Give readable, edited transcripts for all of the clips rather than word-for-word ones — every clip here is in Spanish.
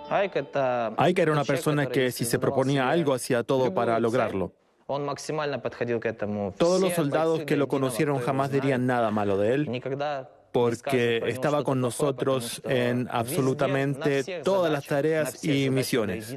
Ike era una persona que si se proponía algo hacía todo para lograrlo. Todos los soldados que lo conocieron jamás dirían nada malo de él, porque estaba con nosotros en absolutamente todas las tareas y misiones.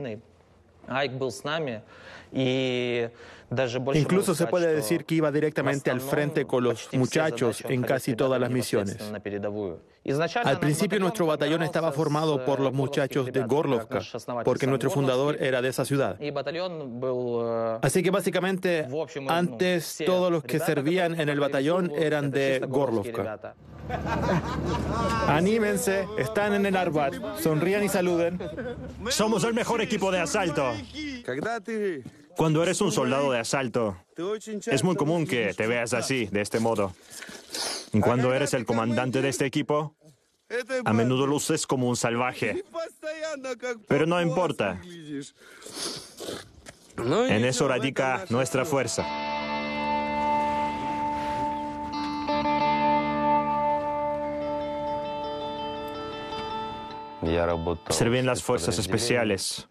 Incluso se puede decir que iba directamente al frente con los muchachos en casi todas las misiones. Al principio nuestro batallón estaba formado por los muchachos de Gorlovka, porque nuestro fundador era de esa ciudad. Así que básicamente, antes todos los que servían en el batallón eran de Gorlovka. Anímense, están en el Arbat, sonrían y saluden. Somos el mejor equipo de asalto. Cuando eres un soldado de asalto, es muy común que te veas así, de este modo. Y cuando eres el comandante de este equipo, a menudo luces como un salvaje. Pero no importa. En eso radica nuestra fuerza. Serví en las fuerzas especiales.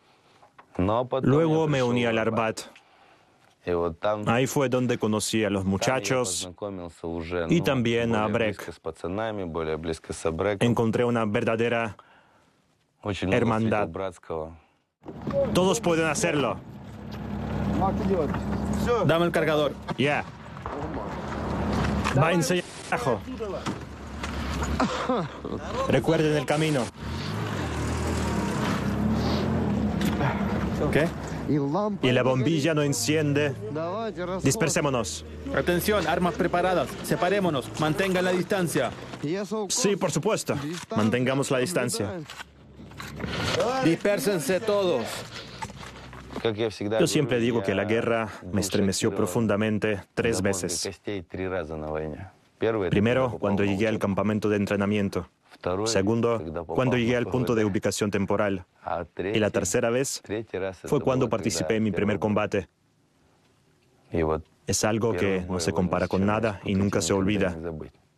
Luego me uní al Arbat. Ahí fue donde conocí a los muchachos y también a Brek. Encontré una verdadera hermandad. Todos pueden hacerlo. Dame el cargador. Ya. Váyanse abajo. Recuerden el camino. ¿Qué? Y la bombilla no enciende. Dispersémonos. Atención, armas preparadas. Separémonos. Mantengan la distancia. Sí, por supuesto. Mantengamos la distancia. Dispérsense todos. Yo siempre digo que la guerra me estremeció profundamente 3 veces. Primero, cuando llegué al campamento de entrenamiento. Segundo, cuando llegué al punto de ubicación temporal. Y la tercera vez fue cuando participé en mi primer combate. Es algo que no se compara con nada y nunca se olvida.